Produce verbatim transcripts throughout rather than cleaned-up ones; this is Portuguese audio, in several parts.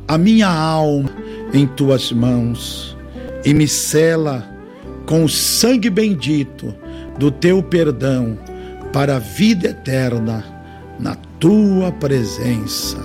a minha alma em tuas mãos e me sela com o sangue bendito do teu perdão para a vida eterna na tua presença.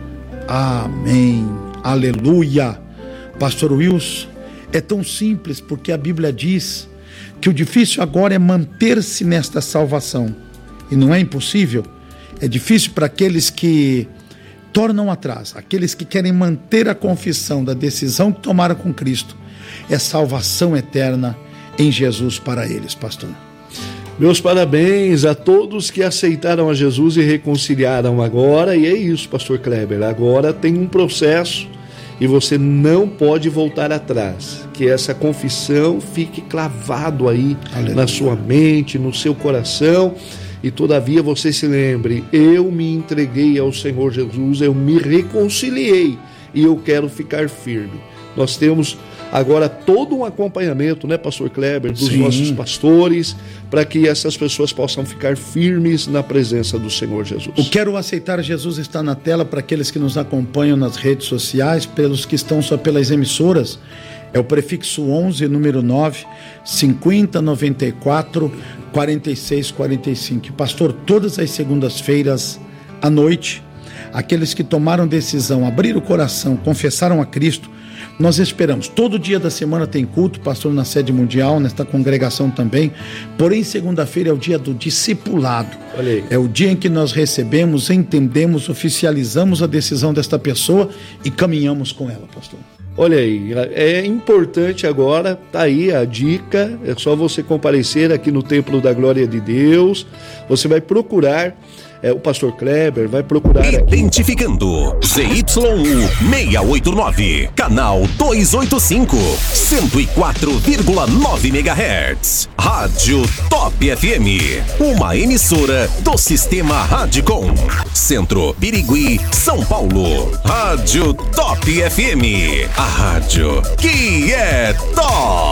Amém. Aleluia. Pastor Wilson, é tão simples porque a Bíblia diz que o difícil agora é manter-se nesta salvação. E não é impossível. É difícil para aqueles que tornam atrás, aqueles que querem manter a confissão da decisão que tomaram com Cristo. É salvação eterna em Jesus para eles, pastor. Meus parabéns a todos que aceitaram a Jesus e reconciliaram agora. E é isso, pastor Kleber. Agora tem um processo e você não pode voltar atrás. Que essa confissão fique clavado aí, aleluia, na sua mente, no seu coração. E todavia você se lembre, eu me entreguei ao Senhor Jesus, eu me reconciliei e eu quero ficar firme. Nós temos agora todo um acompanhamento, né, pastor Kleber, dos Sim. nossos pastores, para que essas pessoas possam ficar firmes na presença do Senhor Jesus. O Quero Aceitar Jesus está na tela para aqueles que nos acompanham nas redes sociais, pelos que estão só pelas emissoras. É o prefixo onze, número nove, cinquenta, noventa e quatro, quarenta e seis, quarenta e cinco. Pastor, todas as segundas-feiras à noite, aqueles que tomaram decisão, abriram o coração, confessaram a Cristo, nós esperamos. Todo dia da semana tem culto, pastor, na sede mundial, nesta congregação também. Porém, segunda-feira é o dia do discipulado. Olha aí. É o dia em que nós recebemos, entendemos, oficializamos a decisão desta pessoa e caminhamos com ela, pastor. Olha aí, é importante agora, tá aí a dica, é só você comparecer aqui no Templo da Glória de Deus, você vai procurar, é, o pastor Kleber vai procurar... Identificando aqui. Z Y U seiscentos e oitenta e nove, canal duzentos e oitenta e cinco, cento e quatro vírgula nove megahertz, Rádio Top F M, uma emissora do Sistema Radicom, Centro Birigui, São Paulo. Rádio Top F M, a rádio que é top.